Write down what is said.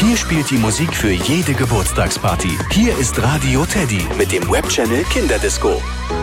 Hier spielt die Musik für jede Geburtstagsparty. Hier ist Radio Teddy mit dem Webchannel Kinderdisco.